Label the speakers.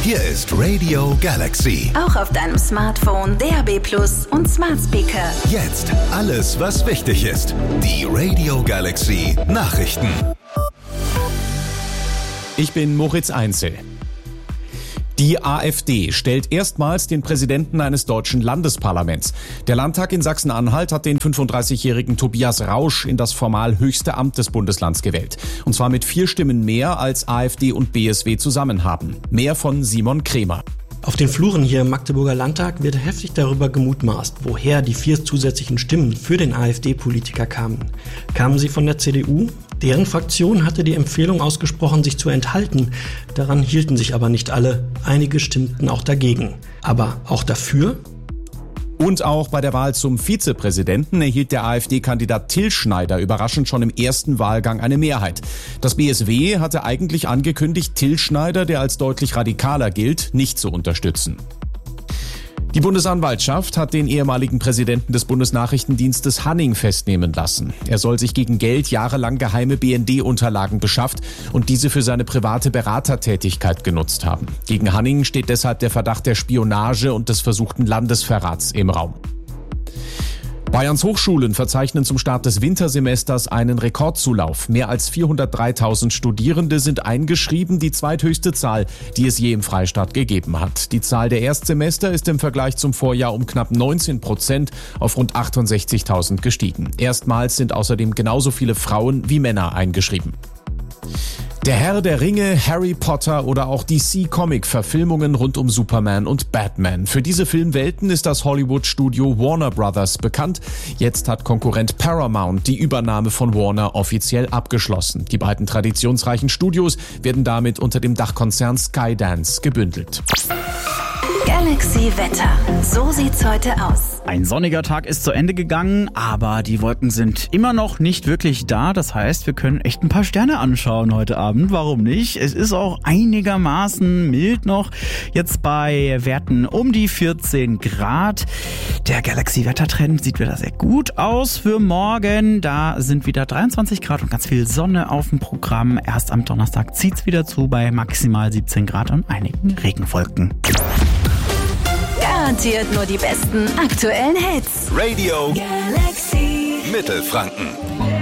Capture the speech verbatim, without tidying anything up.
Speaker 1: Hier ist Radio Galaxy.
Speaker 2: Auch auf deinem Smartphone, D A B Plus und Smart Speaker.
Speaker 1: Jetzt alles, was wichtig ist. Die Radio Galaxy Nachrichten.
Speaker 3: Ich bin Moritz Einzel. Die AfD stellt erstmals den Präsidenten eines deutschen Landesparlaments. Der Landtag in Sachsen-Anhalt hat den fünfunddreißigjährigen Tobias Rausch in das formal höchste Amt des Bundeslands gewählt. Und zwar mit vier Stimmen mehr, als AfD und B S W zusammen haben. Mehr von Simon Kremer.
Speaker 4: Auf den Fluren hier im Magdeburger Landtag wird heftig darüber gemutmaßt, woher die vier zusätzlichen Stimmen für den AfD-Politiker kamen. Kamen sie von der C D U? Deren Fraktion hatte die Empfehlung ausgesprochen, sich zu enthalten. Daran hielten sich aber nicht alle. Einige stimmten auch dagegen. Aber auch dafür?
Speaker 3: Und auch bei der Wahl zum Vizepräsidenten erhielt der AfD-Kandidat Till Schneider überraschend schon im ersten Wahlgang eine Mehrheit. Das B S W hatte eigentlich angekündigt, Till Schneider, der als deutlich radikaler gilt, nicht zu unterstützen. Die Bundesanwaltschaft hat den ehemaligen Präsidenten des Bundesnachrichtendienstes Hanning festnehmen lassen. Er soll sich gegen Geld jahrelang geheime B N D-Unterlagen beschafft und diese für seine private Beratertätigkeit genutzt haben. Gegen Hanning steht deshalb der Verdacht der Spionage und des versuchten Landesverrats im Raum. Bayerns Hochschulen verzeichnen zum Start des Wintersemesters einen Rekordzulauf. Mehr als vierhundertdreitausend Studierende sind eingeschrieben, die zweithöchste Zahl, die es je im Freistaat gegeben hat. Die Zahl der Erstsemester ist im Vergleich zum Vorjahr um knapp neunzehn Prozent auf rund achtundsechzigtausend gestiegen. Erstmals sind außerdem genauso viele Frauen wie Männer eingeschrieben. Der Herr der Ringe, Harry Potter oder auch D C-Comic-Verfilmungen rund um Superman und Batman. Für diese Filmwelten ist das Hollywood-Studio Warner Brothers bekannt. Jetzt hat Konkurrent Paramount die Übernahme von Warner offiziell abgeschlossen. Die beiden traditionsreichen Studios werden damit unter dem Dachkonzern Skydance gebündelt.
Speaker 2: Galaxy Wetter. So sieht's heute aus.
Speaker 5: Ein sonniger Tag ist zu Ende gegangen, aber die Wolken sind immer noch nicht wirklich da. Das heißt, wir können echt ein paar Sterne anschauen heute Abend. Warum nicht? Es ist auch einigermaßen mild noch. Jetzt bei Werten um die vierzehn Grad. Der Galaxy-Wettertrend sieht wieder sehr gut aus für morgen. Da sind wieder dreiundzwanzig Grad und ganz viel Sonne auf dem Programm. Erst am Donnerstag zieht's wieder zu bei maximal siebzehn Grad und einigen Regenwolken.
Speaker 2: Garantiert nur die besten aktuellen Hits.
Speaker 1: Radio
Speaker 2: Galaxy
Speaker 1: Mittelfranken.